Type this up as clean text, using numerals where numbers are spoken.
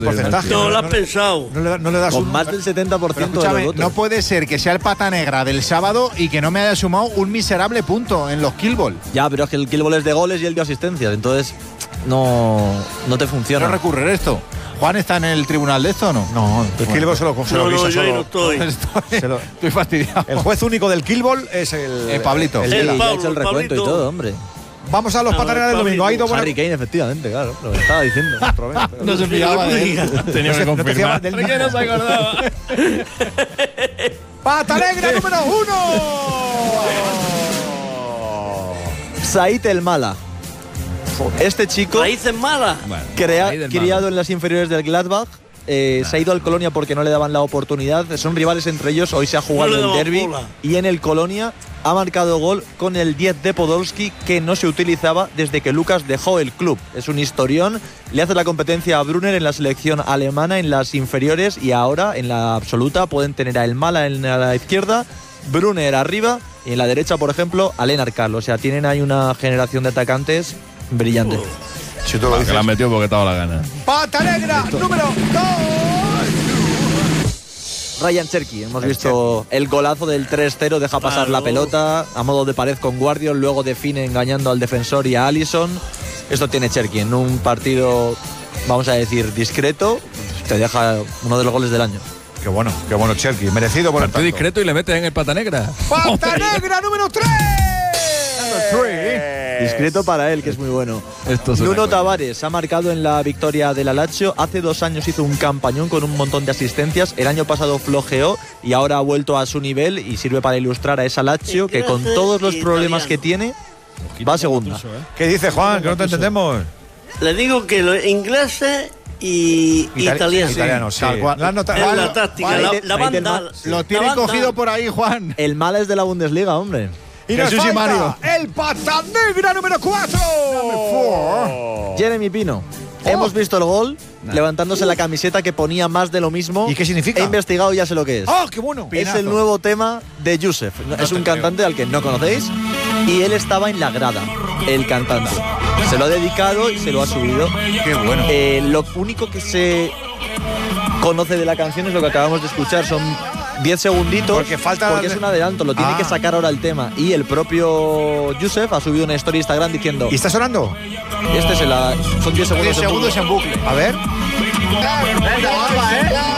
porcentaje. No lo has pensado. No le das Con un más del 70% de Escúchame, los votos. no puede ser que sea el pata negra del sábado y que no me haya sumado un miserable punto en los kill ball. Ya, pero es que el kill ball es de goles y el de asistencias, entonces no te funciona. Quiero recurrir esto. ¿Juan está en el tribunal de esto o no? No, el kill ball se lo No, revisa yo ahí solo. no estoy. Estoy fastidiado. El juez único del kill ball es el Pablito. Sí, El ya ha Pablo, hecho el recuento y Pablito. todo, hombre. Vamos a los pataneras del domingo. Hay dos buenas. Harry Kane, efectivamente, claro, lo que estaba diciendo. No se fiaba de él. Tenía que No te fiabas confirmar. del ¿Por qué no se acordaba? ¡Pata negra número 1! Said El Mala. Este chico, Raíces malas. Bueno, ahí del criado malo. en las inferiores del Gladbach, se ha ido al Colonia porque no le daban la oportunidad. Son rivales entre ellos. Hoy se ha jugado No le el daban derbi bola. y en el Colonia ha marcado gol con el 10 de Podolski, que no se utilizaba desde que Lucas dejó el club. Es un historión. Le hace la competencia a Brunner en la selección alemana en las inferiores y ahora en la absoluta pueden tener a El Mala en la izquierda, Brunner arriba y en la derecha, por ejemplo, a Lennart Karl. O sea, tienen ahí una generación de atacantes brillante. Si tú lo Que dices. la han metido porque estaba la gana. ¡Pata negra número 2! Ryan Cherky, hemos visto el golazo del 3-0, deja pasar la pelota a modo de pared con Guardiol, luego define engañando al defensor y a Alisson. Esto tiene Cherky en un partido, vamos a decir, discreto, te deja uno de los goles del año. Qué bueno, Cherky. Merecido por el Partido tanto. discreto y le meten en el pata negra. ¡Pata negra número 3! Discreto para él, que es muy bueno. Esto es una Nuno cosa. Tavares ha marcado en la victoria de la Lazio. Hace 2 años hizo un campañón con un montón de asistencias. El año pasado flojeó y ahora ha vuelto a su nivel y sirve para ilustrar a esa Lazio que con todos los problemas que tiene va a segunda. ¿Qué dice Juan? Que no te entendemos. Le digo que los ingleses y italianos. Italianos, sí. Tal cual. La nota- Es Juan, la táctica, Juan, la banda. Lo tiene la banda. cogido por ahí, Juan. El Mala es de la Bundesliga, hombre. y nos Jesús y falta Mario. el pata negra número 4. Jeremy Pino. Hemos visto el gol levantándose la camiseta que ponía más de lo mismo. ¿Y qué significa? He investigado y ya sé lo que es. ¡Oh, qué bueno! Es el nuevo tema de Yusef. Es un cantante al que no conocéis y él estaba en la grada, el cantante. Se lo ha dedicado y se lo ha subido. ¡Qué bueno! Lo único que se conoce de la canción es lo que acabamos de escuchar. Son 10 segunditos Porque falta- es un adelanto, lo tiene que sacar ahora el tema. Y el propio Yusef ha subido una story Instagram diciendo: ¿Y está sonando? son 10 segundos, 10 segundos en bucle. A ver. Venga, guapa,